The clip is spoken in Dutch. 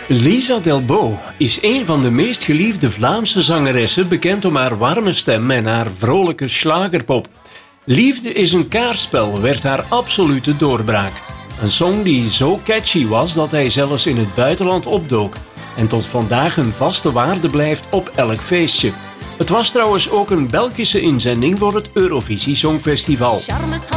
Lisa Delbo is een van de meest geliefde Vlaamse zangeressen, bekend om haar warme stem en haar vrolijke slagerpop. Liefde is een kaartspel werd haar absolute doorbraak. Een song die zo catchy was dat hij zelfs in het buitenland opdook en tot vandaag een vaste waarde blijft op elk feestje. Het was trouwens ook een Belgische inzending voor het Eurovisie Songfestival.